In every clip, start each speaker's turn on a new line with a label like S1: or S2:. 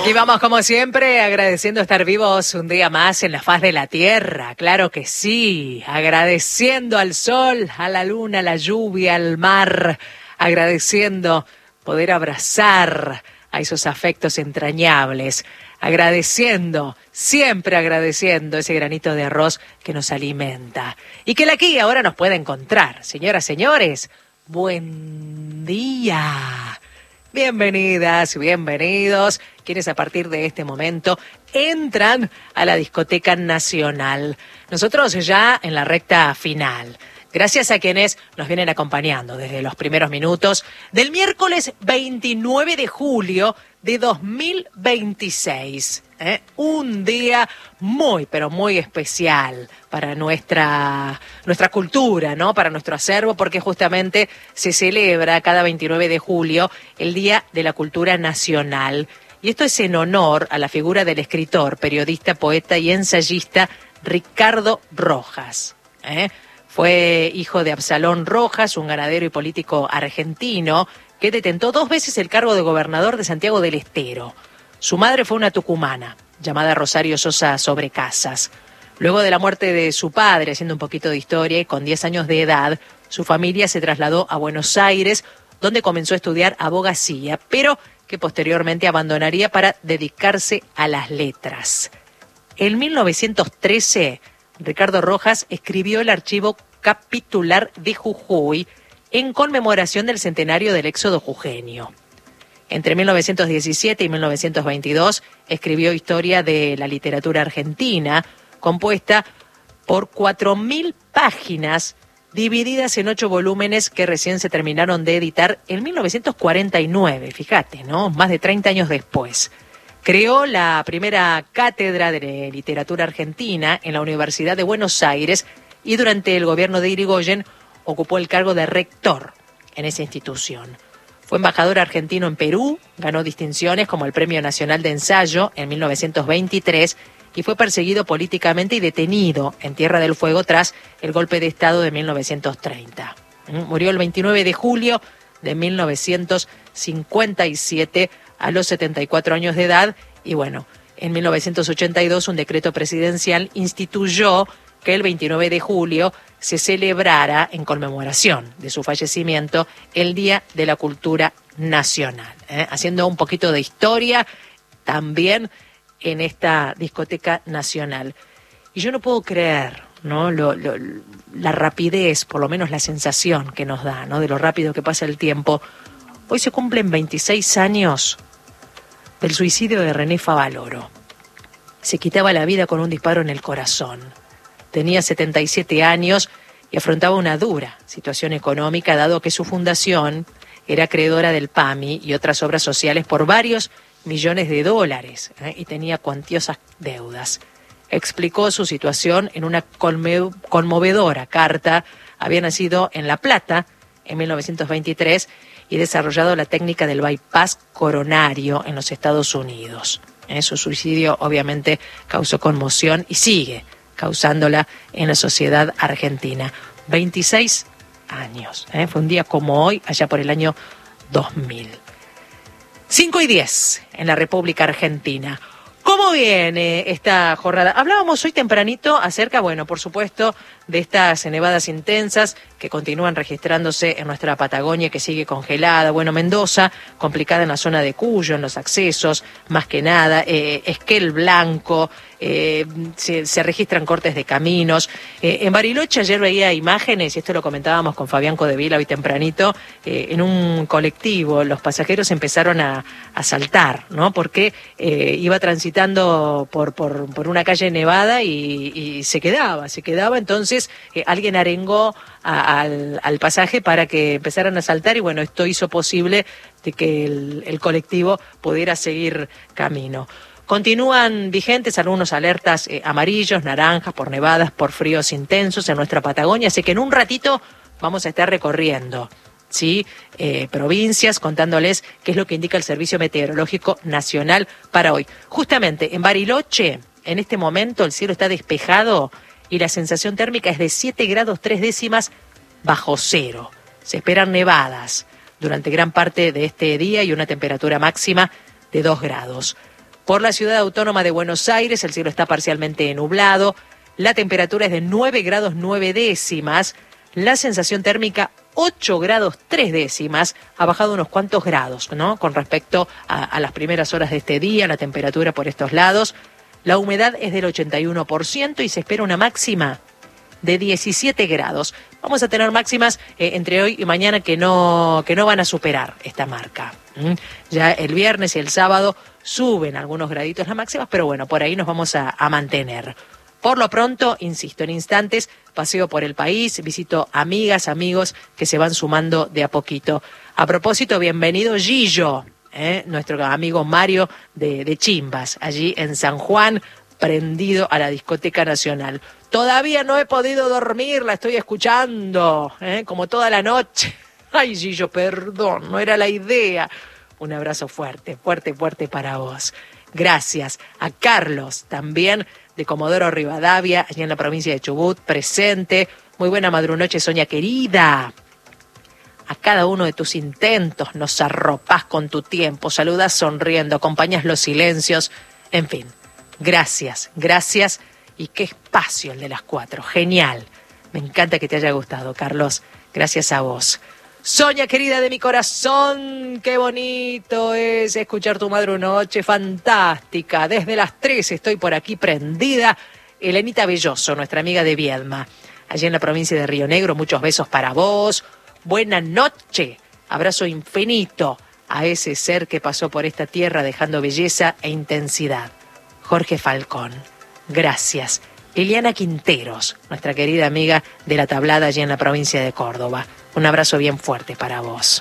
S1: Aquí vamos como siempre, agradeciendo estar vivos un día más en la faz de la tierra, claro que sí, agradeciendo al sol, a la luna, a la lluvia, al mar, agradeciendo poder abrazar a esos afectos entrañables, agradeciendo, siempre agradeciendo ese granito de arroz que nos alimenta y que aquí ahora nos puede encontrar. Señoras, señores, buen día. Bienvenidas, bienvenidos, quienes a partir de este momento entran a la Discoteca Nacional. Nosotros ya en la recta final. Gracias a quienes nos vienen acompañando desde los primeros minutos del miércoles 29 de julio de 2026. Un día muy, pero muy especial para nuestra cultura, ¿no? Para nuestro acervo, porque justamente se celebra cada 29 de julio el Día de la Cultura Nacional. Y esto es en honor a la figura del escritor, periodista, poeta y ensayista Ricardo Rojas. Fue hijo de Absalón Rojas, un ganadero y político argentino que detentó 2 veces el cargo de gobernador de Santiago del Estero. Su madre fue una tucumana, llamada Rosario Sosa Sobrecasas. Luego de la muerte de su padre, haciendo un poquito de historia, y con 10 años de edad, su familia se trasladó a Buenos Aires, donde comenzó a estudiar abogacía, pero que posteriormente abandonaría para dedicarse a las letras. En 1913... Ricardo Rojas escribió el archivo capitular de Jujuy en conmemoración del centenario del éxodo jujeño. Entre 1917 y 1922 escribió Historia de la literatura argentina, compuesta por 4.000 páginas divididas en 8 volúmenes que recién se terminaron de editar en 1949, fíjate, ¿no? Más de 30 años después. Creó la primera cátedra de literatura argentina en la Universidad de Buenos Aires y durante el gobierno de Irigoyen ocupó el cargo de rector en esa institución. Fue embajador argentino en Perú, ganó distinciones como el Premio Nacional de Ensayo en 1923 y fue perseguido políticamente y detenido en Tierra del Fuego tras el golpe de Estado de 1930. Murió el 29 de julio de 1957 a los 74 años de edad, y bueno, en 1982 un decreto presidencial instituyó que el 29 de julio se celebrara en conmemoración de su fallecimiento el Día de la Cultura Nacional. Haciendo un poquito de historia también en esta Discoteca Nacional. Y yo no puedo creer, ¿no? La rapidez, por lo menos la sensación que nos da, ¿no? De lo rápido que pasa el tiempo. Hoy se cumplen 26 años del suicidio de René Favaloro. Se quitaba la vida con un disparo en el corazón. Tenía 77 años y afrontaba una dura situación económica, dado que su fundación era acreedora del PAMI y otras obras sociales por varios millones de dólares, y tenía cuantiosas deudas. Explicó su situación en una conmovedora carta. Había nacido en La Plata en 1923 y desarrollado la técnica del bypass coronario en los Estados Unidos. Su suicidio obviamente causó conmoción y sigue causándola en la sociedad argentina. 26 años. Fue un día como hoy, allá por el año 2000. 5:10 en la República Argentina. ¿Cómo viene esta jornada? Hablábamos hoy tempranito acerca, bueno, por supuesto, de estas nevadas intensas que continúan registrándose en nuestra Patagonia, que sigue congelada. Bueno, Mendoza, complicada en la zona de Cuyo, en los accesos, más que nada. Esquel Blanco, se registran cortes de caminos. En Bariloche ayer veía imágenes, y esto lo comentábamos con Fabián Codevila hoy tempranito, en un colectivo los pasajeros empezaron a saltar, ¿no? Porque iba transitando por una calle nevada y se quedaba. Entonces alguien arengó al pasaje para que empezaran a saltar y bueno, esto hizo posible de que el colectivo pudiera seguir camino. Continúan vigentes algunos alertas amarillos, naranjas, por nevadas, por fríos intensos en nuestra Patagonia, así que en un ratito vamos a estar recorriendo, ¿sí? Provincias, contándoles qué es lo que indica el Servicio Meteorológico Nacional para hoy. Justamente en Bariloche, en este momento el cielo está despejado y la sensación térmica es de 7 grados 3 décimas bajo cero. Se esperan nevadas durante gran parte de este día y una temperatura máxima de 2 grados. Por la ciudad autónoma de Buenos Aires, el cielo está parcialmente nublado. La temperatura es de 9 grados 9 décimas. La sensación térmica 8 grados 3 décimas. Ha bajado unos cuantos grados, ¿no? Con respecto a las primeras horas de este día, la temperatura por estos lados. La humedad es del 81% y se espera una máxima de 17 grados. Vamos a tener máximas entre hoy y mañana que no van a superar esta marca. Ya el viernes y el sábado suben algunos graditos las máximas, pero bueno, por ahí nos vamos a mantener. Por lo pronto, insisto, en instantes paseo por el país, visito amigas, amigos que se van sumando de a poquito. A propósito, bienvenido Gillo, nuestro amigo Mario de Chimbas, allí en San Juan, prendido a la Discoteca Nacional. Todavía no he podido dormir, la estoy escuchando, como toda la noche. Ay, Gillo, perdón, no era la idea. Un abrazo fuerte, fuerte, fuerte para vos. Gracias a Carlos, también de Comodoro Rivadavia, allá en la provincia de Chubut, presente. Muy buena madrunoche, Sonia querida. A cada uno de tus intentos nos arropás con tu tiempo, saludas sonriendo, acompañas los silencios, en fin. Gracias, gracias. Y qué espacio el de las 4, genial. Me encanta que te haya gustado, Carlos. Gracias a vos. Sonia, querida de mi corazón, qué bonito es escuchar tu madrunoche, fantástica. Desde las 3 estoy por aquí prendida. Elenita Belloso, nuestra amiga de Viedma, allí en la provincia de Río Negro, muchos besos para vos. Buena noche, abrazo infinito a ese ser que pasó por esta tierra dejando belleza e intensidad. Jorge Falcón, gracias. Liliana Quinteros, nuestra querida amiga de La Tablada allí en la provincia de Córdoba. Un abrazo bien fuerte para vos.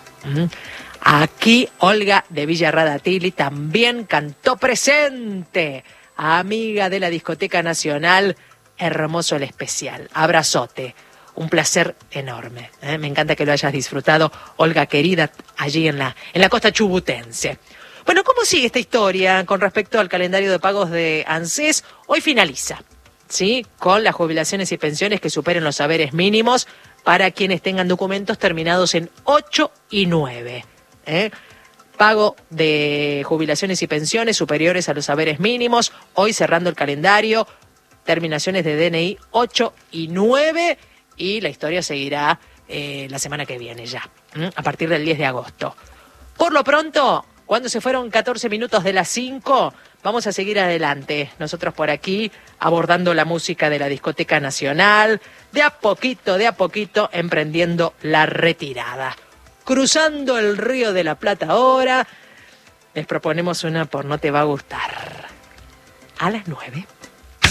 S1: Aquí Olga de Villarradatili también cantó presente. Amiga de la Discoteca Nacional, hermoso el especial. Abrazote. Un placer enorme. Me encanta que lo hayas disfrutado, Olga querida, allí en la costa chubutense. Bueno, ¿cómo sigue esta historia con respecto al calendario de pagos de ANSES? Hoy finaliza, ¿sí? Con las jubilaciones y pensiones que superen los saberes mínimos para quienes tengan documentos terminados en 8 y 9. Pago de jubilaciones y pensiones superiores a los saberes mínimos. Hoy cerrando el calendario, terminaciones de DNI 8 y 9. Y la historia seguirá la semana que viene ya, a partir del 10 de agosto. Por lo pronto, cuando se fueron 14 minutos de las 5, vamos a seguir adelante. Nosotros por aquí, abordando la música de la Discoteca Nacional, de a poquito, emprendiendo la retirada. Cruzando el Río de la Plata ahora, les proponemos una por No Te Va a Gustar. A las 9.